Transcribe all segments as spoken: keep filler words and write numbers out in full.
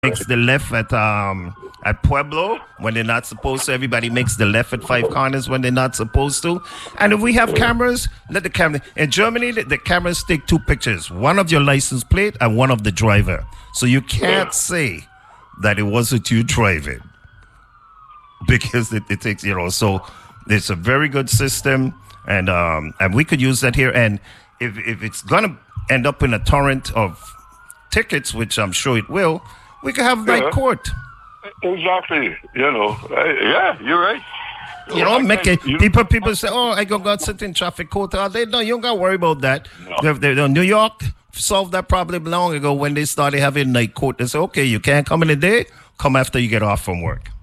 makes the left at um at Pueblo when they're not supposed to. Everybody makes the left at Five Corners when they're not supposed to. And if we have cameras, let the camera. In Germany, the, the cameras take two pictures: one of your license plate and one of the driver. So you can't say that it wasn't you driving because it, it takes you know. So it's a very good system, and um and we could use that here. And if if it's gonna end up in a torrent of tickets, which I'm sure it will. We could have night Yeah. court. Exactly. You know, uh, yeah, you're right. You know, I make can- it. you- People, people say, "Oh, I go go sit in traffic court all day." No, you don't got to worry about that. No. They- they- New York solved that problem long ago when they started having night court. They say, "Okay, you can't come in the day. Come after you get off from work."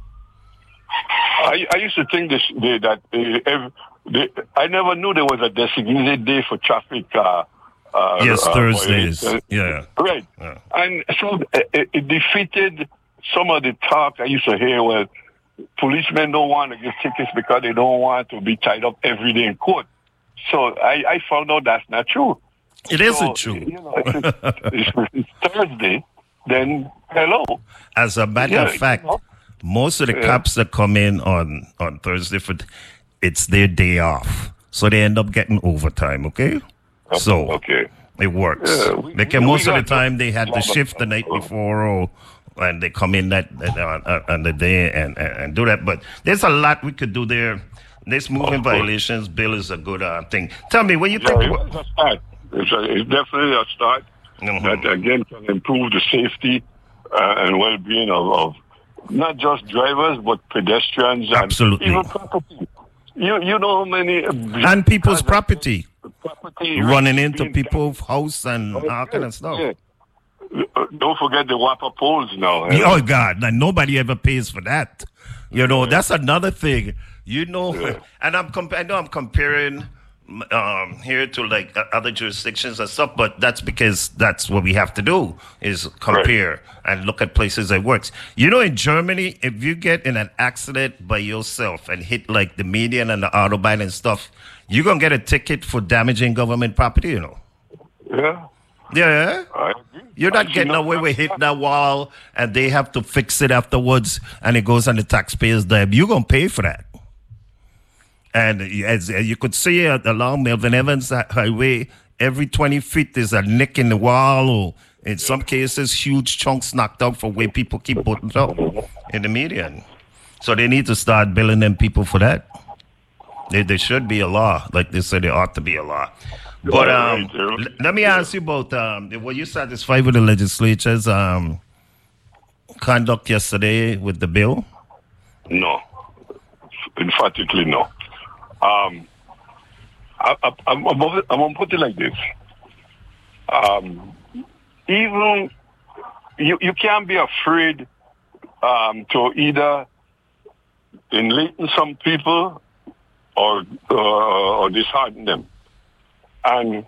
I, I used to think this day that uh, ev- the, I never knew there was a designated day for traffic. Uh, uh, Yes, uh, Thursdays. uh, Yeah. Right. Yeah. And so uh, it, it defeated some of the talk I used to hear where policemen don't want to give tickets because they don't want to be tied up every day in court. So I, I found out that's not true. It So, isn't true. You know, if it's, if it's Thursday, then hello. As a matter Yeah, of fact, you know. most of the Yeah. cops that come in on on Thursday for it's their day off, so they end up getting overtime. Okay, so Okay. it works. Yeah, we- they can we most of the got time they had the lot of- shift the night before, or and they come in that that, uh, on the day and, and and do that. But there's a lot we could do there. This moving Of course. violations bill is a good uh, thing. Tell me when you Yeah, think. it's a start. It's, a, it's definitely a start Mhm. that, again, can improve the safety uh, and well-being of, of not just drivers, but pedestrians Absolutely. and even property. You, you know how many... uh, and people's property property running into being- people's house and all kind of stuff. Yeah. Uh, Don't forget the Whopper poles now. eh? Oh God! Like, nobody ever pays for that. You know, that's another thing. You know, Yeah. and I'm comp- I know I'm comparing um, here to like uh, other jurisdictions and stuff, but that's because that's what we have to do is compare and look at places that works. You know, in Germany, if you get in an accident by yourself and hit like the median and the autobahn and stuff, you're gonna get a ticket for damaging government property. You know. Yeah. Yeah. I agree. You're I not see getting no away with problem. hitting that wall and they have to fix it afterwards and it goes on the taxpayers' dime. You're going to pay for that. And as, as you could see uh, along Melvin Evans Highway, every twenty feet there's a nick in the wall or in some cases huge chunks knocked out for where people keep putting up in the median. So they need to start billing them people for that. There, there should be a law. Like they said, there ought to be a law. But um, Right, yeah. l- let me ask you about um, were you satisfied with the legislature's um, conduct yesterday with the bill? No. Emphatically, no. Um, I, I, I'm, I'm, gonna- I'm going to put it like this. Um, even you, you can't be afraid um, to either enlighten some people or uh, or dishearten them. And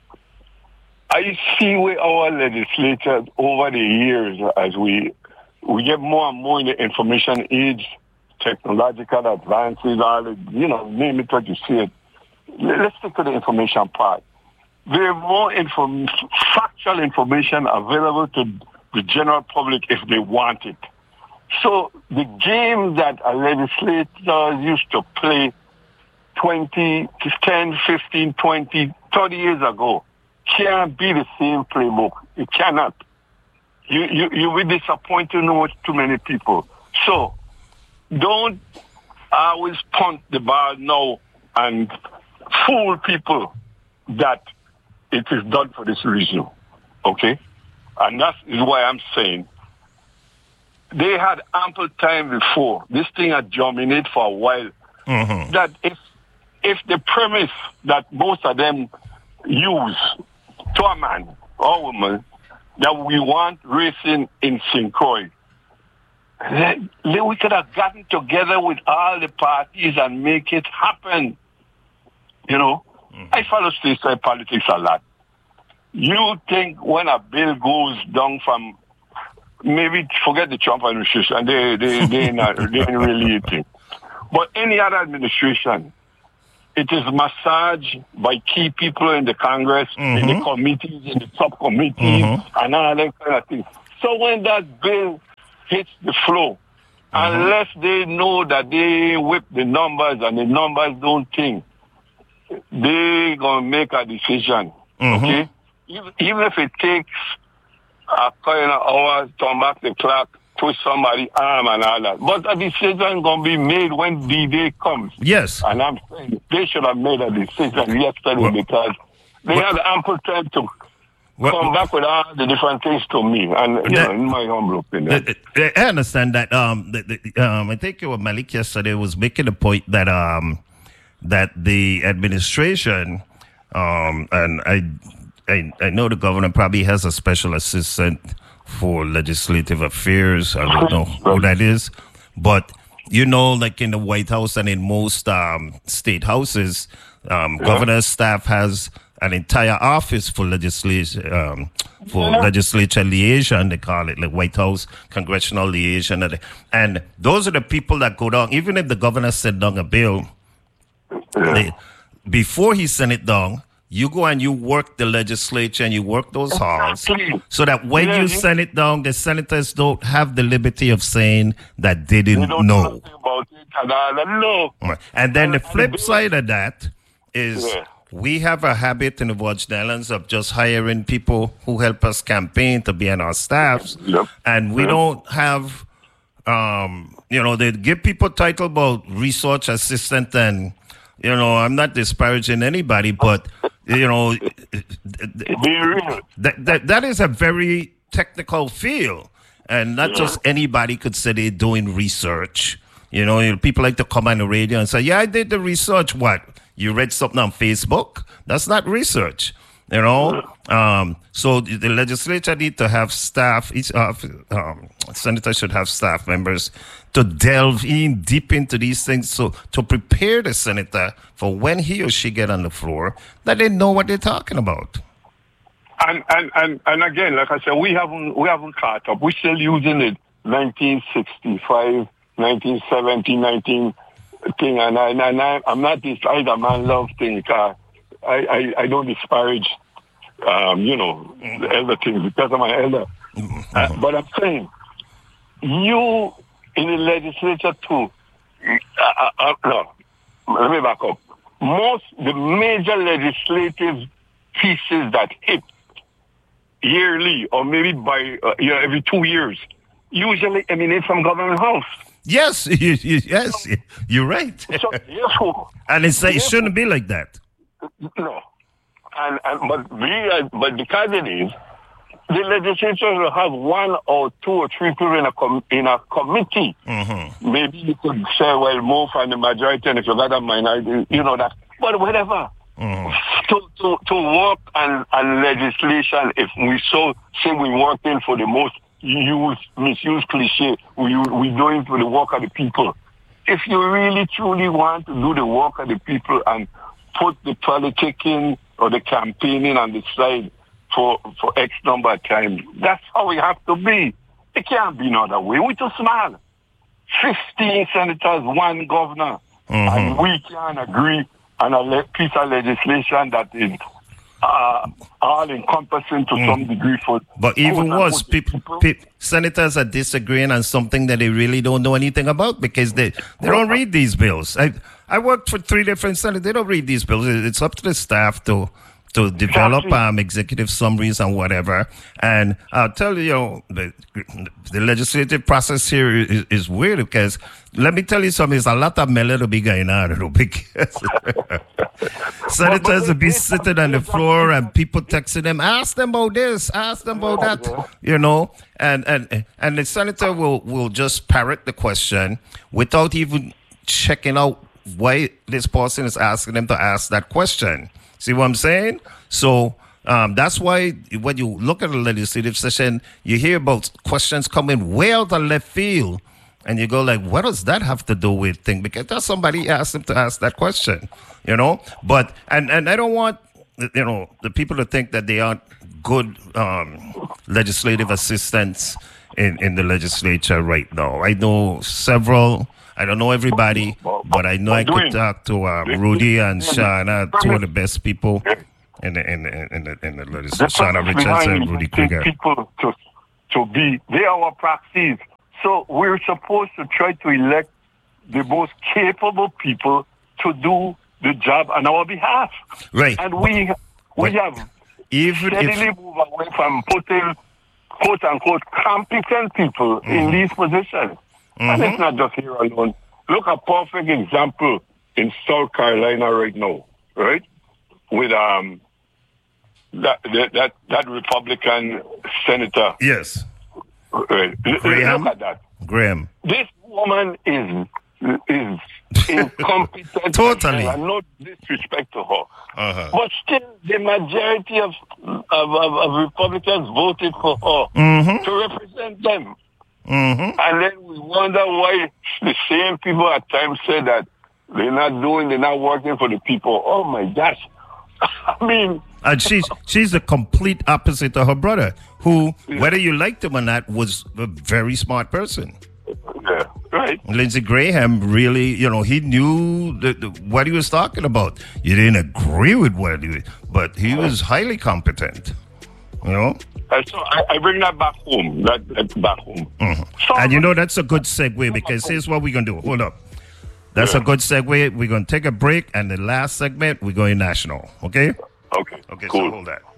I see where our legislators over the years, as we we get more and more in the information age, technological advances, all the, you know, name it what you see it. Let's stick to the information part. There are more inform- factual information available to the general public if they want it. So the game that a legislator used to play twenty, ten, fifteen, twenty, thirty years ago can't be the same playbook. It cannot. You, you, you will be disappointing too many people. So don't always punt the ball now and fool people that it is done for this reason. Okay? And that is why I'm saying they had ample time before. This thing had germinated for a while. Mm-hmm. That if if the premise that most of them use to a man or woman that we want racing in Saint Croix, then then we could have gotten together with all the parties and make it happen. You know, Mm-hmm. I follow stateside politics a lot. You think when a bill goes down from maybe forget the Trump administration, they they they not they ain't really eating. But any other administration, it is massaged by key people in the Congress, in the Mhm. committees, in the subcommittees, Mhm. and all that kind of things. So when that bill hits the floor, mm-hmm. unless they know that they whip the numbers and the numbers don't think, they're going to make a decision. Mm-hmm. Okay? Even, even if it takes a couple of hours to turn back the clock, push somebody's arm and all that. But a decision going to be made when D-Day comes. Yes. And I'm saying they should have made a decision yesterday well, because they well, had ample time to well, come back with all the different things to me. And, you that, know, in my humble opinion. I understand that. Um, the, the, um, I think your Malik yesterday was making a point that um, that the administration, um, and I, I, I know the governor probably has a special assistant for legislative affairs. I don't know who that is. But, you know, like in the White House and in most um, state houses, um, yeah. governor's staff has an entire office for legislation, um, for yeah. legislature liaison, they call it, like White House congressional liaison. And those are the people that go down, even if the governor sent down a bill, yeah. they, before he sent it down, you go and you work the legislature and you work those halls so that when yeah, you yeah. send it down, the senators don't have the liberty of saying that they didn't they don't know. About it and, all, no. and then the flip side of that is yeah. we have a habit in the Virgin Islands of just hiring people who help us campaign to be on our staffs. Yep. And we yep. don't have, um, you know, they give people title about research assistant and, you know, I'm not disparaging anybody, but, you know, that, that, that is a very technical field. And not just anybody could say they're doing research. You know, people like to come on the radio and say, yeah, I did the research. What? You read something on Facebook? That's not research. You know, um, so the legislature need to have staff. Each uh, um, senator should have staff members to delve in deep into these things, so to prepare the senator for when he or she get on the floor, that they know what they're talking about. And and and, and again, like I said, we haven't we haven't caught up. We're still using it nineteen sixty-five, nineteen seventy, nineteen thing, and I and I I'm not this either man love thing. Uh, I, I, I don't disparage, um, you know, the elder things because I'm an elder. Mm-hmm. Uh, but I'm saying, you in the legislature too, uh, uh, no, let me back up. Most, the major legislative pieces that hit yearly or maybe by, uh, you know, every two years, usually emanate from government house. Yes, yes, you're right. So, therefore, and it's, it shouldn't be like that. No, and, and but we, uh, but because it is, the legislature will have one or two or three people in a com- in a committee. Mm-hmm. Maybe you could say, well, more from the majority, and if you got a minority, you know that. But whatever, mm-hmm. to to to work on on legislation. If we so say we working for the most used misused cliche, we we doing for the work of the people. If you really truly want to do the work of the people and put the politicking or the campaigning on the side for, for X number of time. That's how we have to be. It can't be no other way. We're too small. fifteen senators, one governor. Mm-hmm. And we can't agree on a le- piece of legislation that is uh, all-encompassing to mm. some degree. For But even worse, people, people, senators are disagreeing on something that they really don't know anything about because they, they don't read these bills. I, I worked for three different senators. They don't read these bills. It's up to the staff to to develop um, executive summaries and whatever. And I'll tell you, you know, the, the legislative process here is, is weird because let me tell you something. There's a lot of melody to be going on, you know, because senators will be sitting on the floor and people texting them, ask them about this, ask them about that, you know, and and and the senator will, will just parrot the question without even checking out why this person is asking them to ask that question. See what I'm saying? So um, that's why when you look at a legislative session, you hear about questions coming way out of left field. And you go like, what does that have to do with thing? Because that's somebody asked them to ask that question, you know? But, and, and I don't want, you know, the people to think that they aren't good um, legislative assistants in, in the legislature right now. I know several. I don't know everybody, but I know I could talk to uh, Rudy and Shauna, two of the best people in the in the in the, in the legislature. Shauna Richards and Rudy Krieger. People to to be, they are our proxies. So we're supposed to try to elect the most capable people to do the job on our behalf. Right. And we we have even steadily if, moved away from putting quote unquote competent people mm-hmm. in these positions. Mm-hmm. And it's not just here alone. Look, a perfect example in South Carolina right now, right? With um that that that Republican senator. Yes. Right. Graham. Look at that. Graham. This woman is is incompetent. Totally. And no disrespect to her. Uh-huh. But still, the majority of of, of, of Republicans voted for her mm-hmm. to represent them. Mm-hmm. And then we wonder why the same people at times say that they're not doing, they're not working for the people. Oh my gosh. I mean... And she's she's the complete opposite of her brother, who, yeah. whether you liked him or not, was a very smart person. Yeah, right. Lindsey Graham really, you know, he knew the, the, what he was talking about. You didn't agree with what he was, but he was highly competent, you know? And so I, I bring that back home, that, that back home. Mm-hmm. So, and you know, that's a good segue, because here's what we're going to do. Hold up. That's yeah. a good segue. We're going to take a break, and the last segment, we're going national, okay? Okay, Okay, cool. so hold that.